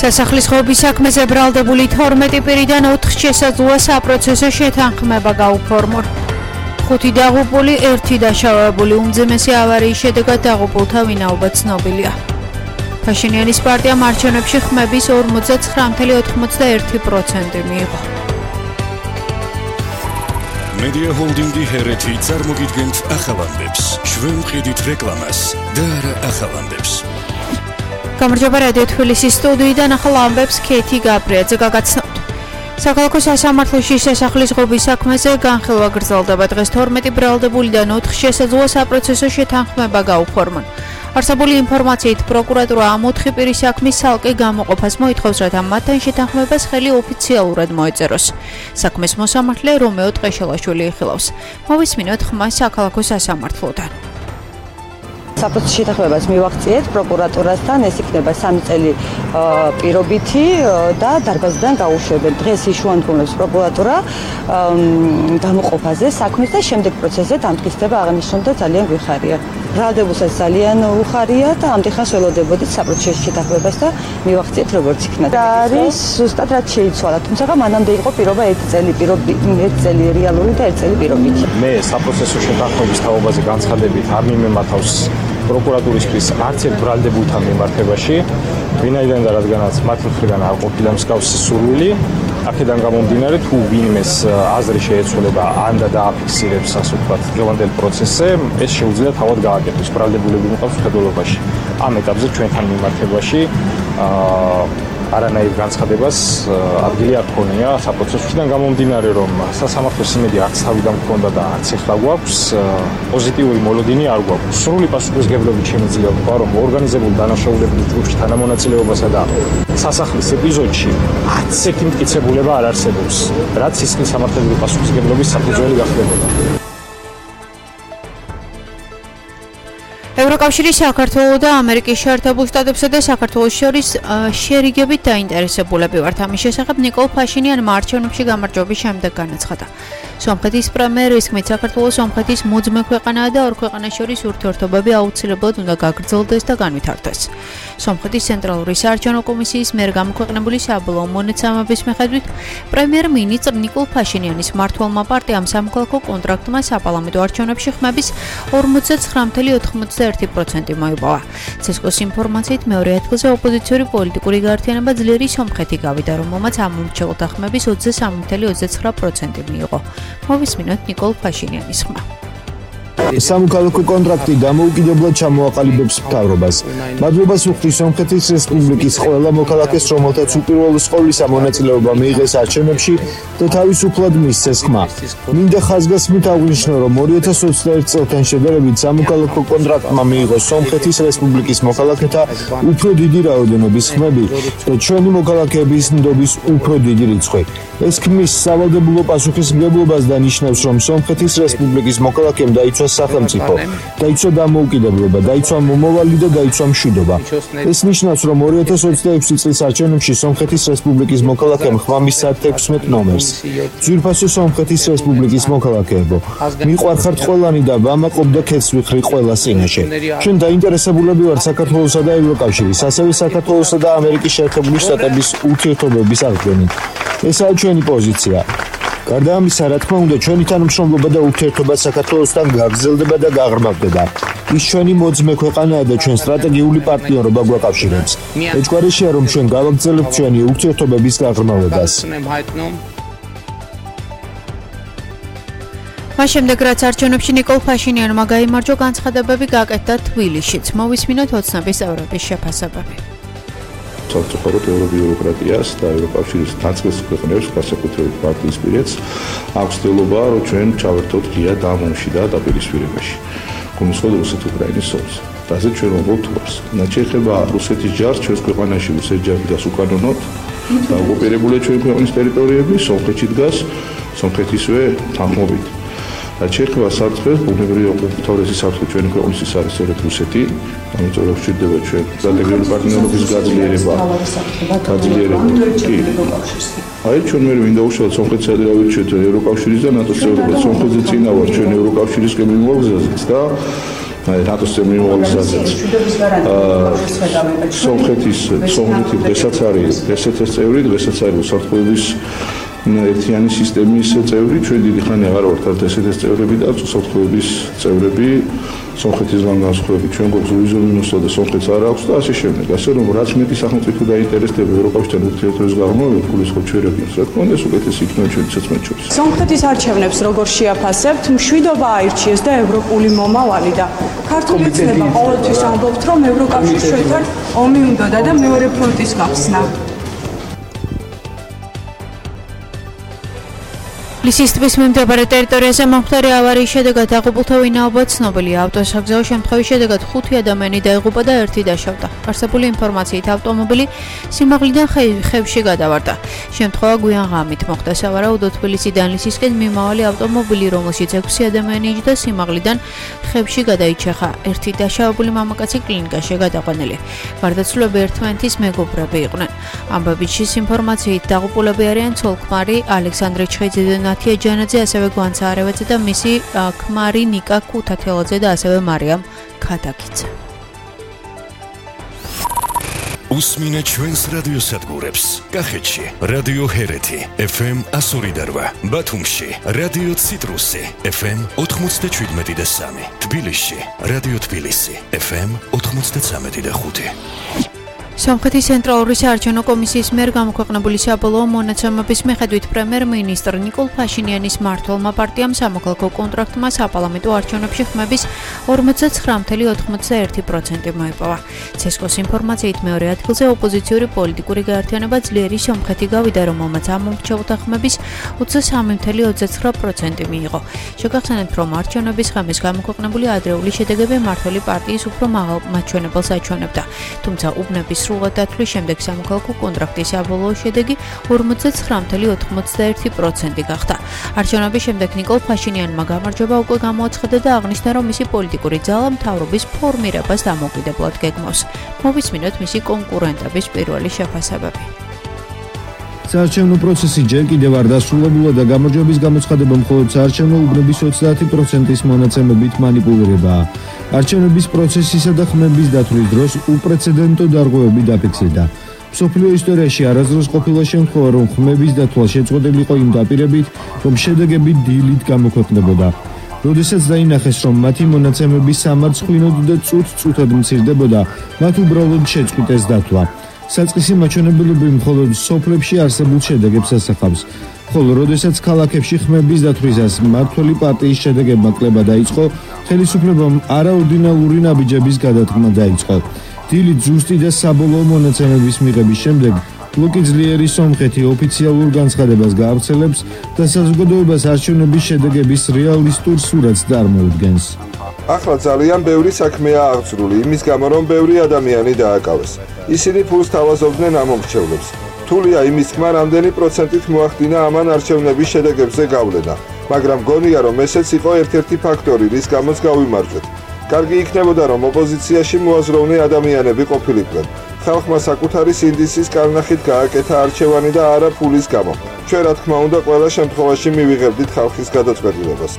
სასახლის ხობის საქმეზე ბრალდებული 12 პირიდან 4 შესაძლოა საპროცესო შეთანხმება გაუფორმონ. 5 დაღუპული, 1 დაშავებული, უმძიმესი ავარიის შედეგად დაღუპულთა ვინაობა ცნობილია. ფაშინიანის პარტიამ არჩევნებში ხმების 49.91% მიიღო. Media Holding-ი ჰერეთი წარმოგიდგენთ ახალამდებს. ჩვენ ვყიდით რეკლამას და არა ახალამდებს. გამარჯობა რადიო თბილისის სტუდიიდან ახალ ამბებს ქეთი გაბრიაძე გაგაცნობთ. საქალაქო სასამართლოში სასახლის ხობის საქმეზე განხილვა გრძელდება. დღეს 12 ბრალდებულიდან 4 შესაძლოა საპროცესო შეთანხმება გაუფორმონ. არსებული ინფორმაციით პროკურატურა ამ 4 პირის საქმის ცალკე გამოყოფას მოითხოვს, რათა მათთან შეთანხმებას ხელი ოფიციალურად მოეწეროს. საქმეს მოსამართლე რომეო ტყეშელაშვილი იხილავს. მოვისმინოთ ხმა საქალაქო სასამართლოდან. საპროცესო შეთანხმებას მივახციეთ პროკურატურასთან, ეს იქნება 3 წელი პირობითი და დარბაზიდან გაუშვებენ. დღეს იშუანდღუნებს პროკურატურა გამოყოფაზე საქმეს და შემდეგ პროცესზე დამტკიცდება აღნიშნულ და ძალიან გვიხარია. ბრალდებულსაც ძალიან უხარია და ამდენ ველოდებოდით საპროცესო შეთანხმებას და მივახციეთ როგორც იქნა. არის ზუსტად რაც შეიცვალა, თუმცა მანამდე იყო პირობა 1 წელი რეალური და 1 წელი პირობითი. მე საპროცესო შეთანხმების თაობაზე განცხადებით არ მიმართავს პროკურატურისთვის არც ერთ ბრალდებულთან მიმართებაში, ვინაიდან და რადგანაც მათი მხრიდან არ ყოფილა მსგავსი სურვილი, აქედან გამომდინარე თუ ვინმეს აზრი შეეცვლება ან და დააფიქსირებს ასე ვთქვათ დღევანდელ პროცესზე, ეს შეუძლია თავად გააკეთოს. ბრალდებულები მიყავს მხედველობაში. ამ ეტაპზე ჩვენთან მიმართებაში არანაირ განცხადებას ადგილი არ ქონია საპროცესოდან გამომდინარე, რომ სასამართლოს იმედი არც თავიდან მქონდა და არც ახლა გვაქვს, პოზიტიური მოლოდინი არ გვაქვს. სრული პასუხისმგებლობით შემიძლია ვთქვა, რომ ორგანიზებულ დანაშაულებრივ ჯგუფში თანამონაწილეობასა და სასახლის ეპიზოდში არც ერთი მტკიცებულება არ არსებობს, რაც სისხლის სამართლებრივი პასუხისმგებლობის საფუძველი გახდებოდა. ევროკავშირის საქართველოს და ამერიკის შეერთებულ შტატებსა და საქართველოს შორის შერიგებით დაინტერესებულები ვართ. ამის შესახებ ნიკოლ ფაშინიანმა არჩევნებში გამარჯვების შემდეგ განაცხადა. სომხეთის პრემიერის თქმით, საქართველოს სომხეთის მოძმე ქვეყანაა და ორ ქვეყანას შორის ურთიერთობები აუცილებლად უნდა გაგრძელდეს და განვითარდეს. სომხეთის ცენტრალური საარჩევნო კომისიის მიერ გამოქვეყნებული საბოლოო მონაცემების მიხედვით, პრემიერ-მინისტრ ნიკოლ ფაშინიანის მმართველმა პარტიამ სამოქალაქო კონტრაქტმა საპარლამენტო არჩევნებში ხმების 49.91% მოიპოვა. ცესკოს ინფორმაციით მეორე ადგილზე ოპოზიციური პოლიტიკური გაერთიანება ძლიერი სომხეთი გავიდა, რომელმაც ამ მომრჩეულთა ხმების 23.29% მიიღო. მოვისმინოთ ნიკოლ ფაშინიანის ხმა. სამოქალაქო კონტრაქტი დამოუკიდებლად ჩამოაყალიბებს მთავრობას. მადლობას უხდის სომხეთის რესპუბლიკის ყველა მოქალაქეს, რომელთაც უპირველო სკოლის მონაწილეობა მიიღეს არჩევნებში და თავისუფლად მისცეს ხმა. მინდა ხაზგასმით აღვნიშნო, რომ 2021 წელთან შედარებით სამოქალაქო კონტრაქტმა მიიღო სომხეთის რესპუბლიკის მოქალაქეთა უფრო დიდი რაოდენობის ხმები და ჩვენი მოქალაქეების ნდობის უფრო დიდი რიცხვი. ეს ქმნის სავალდებულო პასუხისმგებლობას და ნიშნავს, რომ სომხეთის რესპუბლიკის მოქალაქემ დაიცვა სახელმწიფო, დაიცვა დამოუკიდებლობა, დაიცვა მომავალი და დაიცვა მშვიდობა. ეს ნიშნავს, რომ 2026 წლის არჩევნებში სომხეთის რესპუბლიკის მოქალაქემ ხმა მისცა 16 ნომერს. ძვირფასო სომხეთის რესპუბლიკის მოქალაქეებო, მიყვარხართ ყველანი და ვამაყობ და ქეთს ვიხრი ყველა წინაშე. ჩვენ დაინტერესებულები ვართ საქართველოსა და ევროკავშირის, ასევე საქართველოსა და ამერიკის შეერთებული შტატების ურთიერთობების აღდგენით. ესაა ჩვენი პოზიცია. გარდა ამისა, რა თქმა უნდა, ჩვენი თანამშრომლობა და ურთიერთობა საქართველოსთან გაგრძელდება და გაღრმავდება. ის ჩვენი მოძმე ქვეყანაა და ჩვენ სტრატეგიული პარტნიორობა გვაკავშირებს. ეჭვარეშია, რომ ჩვენ გავაგრძელებთ ჩვენი ურთიერთობების გაღრმავებას. მას შემდეგ, რაც არჩევნებში ნიკოლ ფაშინიანმა გაიმარჯვა, განცხადებები გაკეთდა თბილისშიც. მოვისმინოთ ოცნების წევრების შეფასებები. სამწუხაროდ ევრობიუროკრატიას და ევროკავშირის ნაწილ ქვეყნებს, განსაკუთრებით პარტიის პირებს, აქვს ცდილობა, რომ ჩვენ ჩავერთოთ ღია დამომში და დაპირისპირებაში. გულისხმობ რუსეთ-უკრაინის ომს. დაზე ჩვენ ვამბობთ თავს. ნაჩეხება რუსეთის ჯარს ჩვენს ქვეყანაში რუსეთის ჯარს უკანონოდ და ოკუპირებულია ჩვენი ქვეყნის ტერიტორიები, სომხეთში დგას სომხეთისვე თანხმობით. Ჩეხება საფრთხეს, ბუნებრივია უმთავრესი საფრთხე ჩვენი ქვეყნის ის არის სწორედ რუსეთი, ამიტომ გვჭირდება ჩვენ სტრატეგიული პარტნიორობის გაძლიერება. აი ჩვენ მე მინდა უშუალოდ სომხეთს ადრავით ევროკავშირის და ნატოს წევრობას. სომხეთზე წინა ვარ ჩვენ ევროკავშირისკენ მიმოგვგზავნეთ და ნატოს წევრი მობილიზაციას. სომხეთის დღესაც არის დღესაც წევრი, დღესაც არის უსაფრთხოების ერთიანი სისტემის წევრი, ჩვენ დიდი ხანი აღარ ვართ ესეთი წევრები და უსაფრთხოების წევრები. სომხეთის განსხვავებით ჩვენ გვაქვს ვიზომინუსო და სომხეთს არ აქვს და ასე შემდეგ. ასე რომ რაც მეტი სახელმწიფო დაინტერესდება ევროპასთან ურთიერთობის გაღრმავებით, გულის ხოჩერებინს, რა თქმა უნდა, უკეთესი იქნება ჩვენიცაც მათ შორის. სომხეთის არჩევნებს როგორ შეაფასებთ? მშვიდობა აირჩიეს და ევროპული მომავალი და ქართული ოცნება ყოველთვის ამბობთ, რომ ევროკავშირს ჩვენთან ომი უნდოდა და მეორე ფრონტის გახსნა. ლისის ტბის მიმდებარე ტერიტორიაზე მომხდარი ავარიის შედეგად დაღუპულთა ვინაობა ცნობილია. ავტოსაგზაო შემთხვევის შედეგად 5 ადამიანი დაიღუპა და 1 დაშავდა. არსებული ინფორმაციით ავტომობილი სიმაღლიდან ხევში გადავარდა. შემთხვევა გვიან ღამით მოხდა. სავარაუდოდ თბილისიდან ლისისკენ მიმავალი ავტომობილი, რომელშიც 6 ადამიანი იჯდა, სიმაღლიდან ხევში გადაიჩეხა. 1 დაშავებული მამაკაცი კლინიკაში გადაყვანილი. გარდაცვლილები ერთმანეთის მეგობრები იყვნენ. ამბაბიჩის ინფორმაციით დაღუპულები არიან ცოლ-ქმარი ალექსანდრე ჩხეიძე და ნათია ჯანაძე, ასევე გვანცა არევაძე და მისი ქმარი ნიკა ქუთათელაძე და ასევე მარიამ ქადაკიძე. უსმინე ჩვენს რადიოსადგურებს. კახეთში რადიო ჰერეთი FM 102.8, ბათუმში რადიო ციტრუსი FM 97.3, თბილისში რადიო თბილისი FM 93.5. სომხეთის ცენტრალური საარჩევნო კომისიის მიერ გამოქვეყნებული საბოლოო მონაცემების მიხედვით პრემიერ-მინისტრ ნიკოლ ფაშინიანის მმართველმა პარტიამ სამოქალაქო კონტრაქტმა საპარლამენტო არჩევნებში ხმების 49.91% მოიპოვა. ცესკოს ინფორმაციით მეორე ადგილზე ოპოზიციური პოლიტიკური გაერთიანება ძლიერი სომხეთი გავიდა, რომელმაც ამ მომრჩეულთა ხმების 23.29% მიიღო. შეგახსენებთ, რომ არჩევნების ხმების გამოქვეყნებული ადრეული შედეგები მმართველი პარტიის უფრო მაღალ მაჩვენებელს აჩვენებდა. თუმცა უბნების სრულად დათვლის შემდეგ სამოქალაქო კონტრაქტის საბოლოო შედეგი 49.91% გახდა. არჩევნების შემდეგ ნიკოლ ფაშინიანმა გამარჯვება უკვე გამოაცხადა და აღნიშნა, რომ მისი პოლიტიკური ძალა მთავრობის ფორმირებას დამოუკიდებლად გეგმავს. მოვისმინოთ მისი კონკურენტების პირველი შეფასებები. საარჩევნო პროცესი ჯერ კიდევ არ დასრულებულა და გამარჯვების გამოცხადება მხოლოდ საარჩევნო უბნების 30%-ის მონაცემებით მანიპულირებაა. არჩევნების პროცესისა და ხმების დათვლის დროს უპრეცედენტო დარღვევები დაფიქსირდა. მსოფლიო ისტორიაში არასდროს ყოფილა შემთხვევა, რომ ხმების დათვლა შეწყვეტილიყო იმ დაპირებით, რომ შედეგები დილით გამოქვეყნდებოდა. როდესაც დაინახეს, რომ მათი მონაცემები სამარცხვინოდ და წუთ-წუთად მცირდებოდა, მათ უბრალოდ შეწყვიტეს დათვლა. საწყისი მაჩვენებელები მხოლოდ სოფლებში არსებულ შედეგებს ასახავს. ხოლო როდესაც ქალაქებში ხმების დათვლისას მმართველი პარტიის შედეგებმა კლება დაიწყო, ხელისუფლებამ არაორდინალური ნაბიჯების გადადგმა დაიწყო. დილით ზუსტი და საბოლოო მონაცემების მიღების შემდეგ ბლოკი ძლიერი სომხეთი ოფიციალურ განცხადებას გაავრცელებს და საზოგადოებას არჩევნების შედეგების რეალისტურ სურათს წარმოუდგენს. ახლა ძალიან ბევრი საქმეა აღწრული, იმის გამო რომ ბევრი ადამიანი დააკავეს. ისინი ფულს თავაზობდნენ ამ მომრჩევლებს. რთულია იმის თქმა, რამდენი პროცენტით მოახდინა ამან არჩევნების შედეგებზე გავლენა, მაგრამ გონია, რომ ესეც იყო ერთ-ერთი ფაქტორი, რის გამოც გავიმარჯვეთ. კარგი იქნებოდა, რომ ოპოზიციაში მოაზროვნე ადამიანები ყოფილიყვნენ. ხალხმა საკუთარი სინდისის კარნახით გააკეთა არჩევანი და არა ფულის გამო. ჩვენ რა თქმა უნდა ყველა შემთხვევაში მივიღებდით ხალხის გადაწყვეტილებას.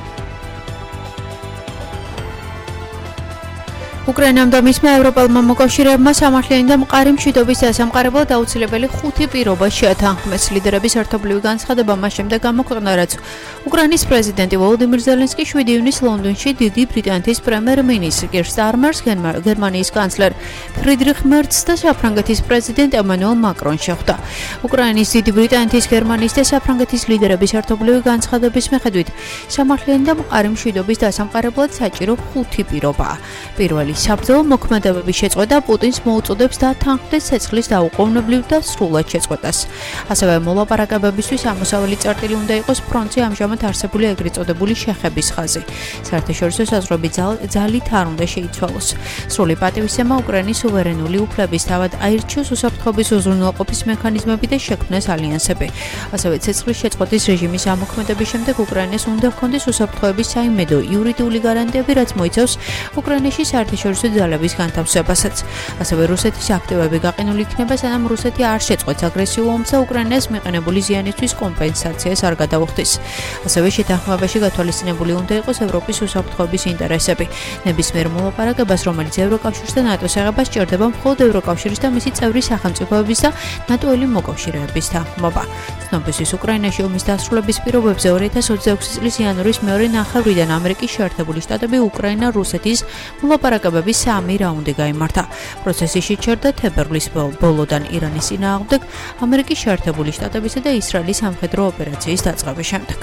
უკრაინამ და მისმა ევროპელმა მოკავშირეებმა სამართლიანი და მყარი მშვიდობის დასამყარებლად აუცილებელი 5 პირობა შეათანხმეს. ლიდერების ერთობლივი განცხადება მას შემდეგ გამოქვეყნა, რაც უკრაინის პრეზიდენტი ვოლოდიმირ ზელენსკი 7 ივნისს ლონდონში დიდი ბრიტანეთის პრემიერ-მინისტრ კირ სტარმერს, გერმანიის კანცლერ ფრიდრიხ მერცს და საფრანგეთის პრეზიდენტ ემანუელ მაკრონს შეხვდა. უკრაინის დიდი ბრიტანეთის, გერმანიის და საფრანგეთის ლიდერების ერთობლივი განცხადების მიხედვით, სამართლიანი და მყარი მშვიდობის დასამყარებლად საჭირო 5 პირობაა. პირველი საბრძოლო მოქმედებების შეწყვეტა პუტინს მოუწოდებს დათანხმდეს ცეცხლის დაუყოვნებლივ და სრულად შეწყვეტას. ასევე მოლაპარაკებებისთვის ამოსავალი წერტილი უნდა იყოს ფრონტზე ამჟამად არსებული ეგრეთ წოდებული შეხების ხაზი. საერთაშორისო საზღვრები ძალით არ უნდა შეიცვალოს. სრული პატივისცემა უკრაინის სუვერენული უფლების თავად აირჩიოს უსაფრთხოების უზრუნველყოფის მექანიზმები და შექმნეს ალიანსები. ასევე ცეცხლის შეწყვეტის რეჟიმის ამოქმედების შემდეგ უკრაინას უნდა ჰქონდეს უსაფრთხოების საიმედო იურიდიული გარანტიები, რაც მოიცავს უკრაინაში საერთაშორისო საერთაშორისო ძალების განთავსებასაც. ასევე რუსეთის აქტივები გაყინული იქნება, სანამ რუსეთი არ შეწყვეტს აგრესიულ ომს და უკრაინას მიყენებული ზიანისთვის კომპენსაციას არ გადაუხდის. ასევე შეთანხმებაში გათვალისწინებული უნდა იყოს ევროპის უსაფრთხოების ინტერესები. ნებისმიერ მოლაპარაკებას, რომელიც ევროკავშირს და ნატოს ეხება, სჭირდება მხოლოდ ევროკავშირის და მისი წევრი სახელმწიფოების და ნატოელი მოკავშირეების თანხმობა. ცნობისთვის უკრაინაში ომის დასრულების პირობებზე 2026 წლის იანვრის მეორე ნახევრიდან ამერიკის შეერთებული შტატები უკრაინა-რუსეთის მოლაპარაკებების 3 რაუნდი გაიმართა. პროცესი შეჩერდა თებერვლის ბოლოდან ირანის წინააღმდეგ ამერიკის შეერთებული შტატებისა და ისრაელის სამხედრო ოპერაციის დაწყების შემდეგ.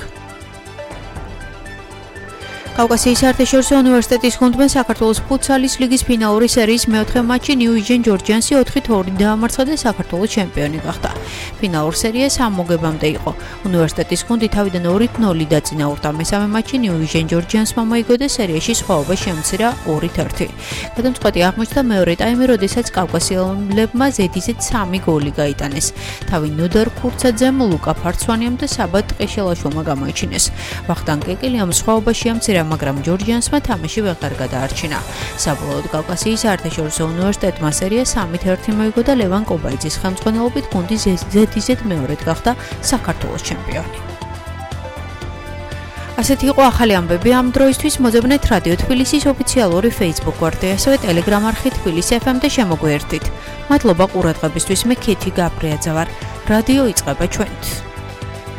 კავკასიის საერთაშორისო უნივერსიტეტის გუნდმა საქართველოს ფუტსალის ლიგის ფინალური სერიის მეოთხე მატჩში ნიუ-ვიჟენ ჯორჯიანსი 4-2 დაამარცხა და საქართველოს ჩემპიონი გახდა. ფინალურ სერიას ამ მოგებამდე იყო. უნივერსიტეტის გუნდი თავიდან 2-0 დაწინაურდა. მესამე მატჩში ნიუ-ვიჟენ ჯორჯიანსმა მოიგო და სერიაში სხვაობა შემცირა 2-1. გადამწყვეტი აღმოჩნდა მეორე ტაიმი, როდესაც კავკასიელებმა ზედიზედ 3 გოლი გაიტანეს. თავი ნოდარ ქურცაძემ, ლუკა ფარცვანიამ და საბა ტყიშელაშვილმა გამოიჩინეს. ვახტანგ კეკელიამ სხვაობა შეამცირა, მაგრამ ჯორჯიანსმა თამაში ვეღარ გადაარჩინა. საბოლოოდ კავკასიის საერთაშორისო უნივერსიტეტმა სერია 3-1 მოიგო და ლევან კობაიძის ხელმძღვანელობით გუნდი ზედიზედ მეორედ გახდა საქართველოს ჩემპიონი. ასეთი იყო ახალი ამბები ამ დროისთვის. მოძებნეთ რადიო თბილისის ოფიციალური Facebook გვერდი, ასევე Telegram არხი თბილისი FM და შემოგვიერთდით. მადლობა ყურადღებისთვის. მე ქეთი გაბრიაძე ვარ. რადიო იწყება ჩვენით.